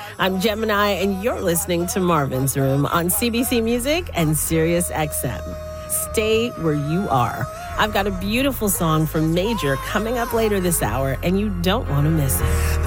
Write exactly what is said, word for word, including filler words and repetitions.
I'm Gemini, and you're listening to Marvin's Room on C B C Music and Sirius X M. Stay where you are. I've got a beautiful song from Major coming up later this hour, and you don't want to miss it.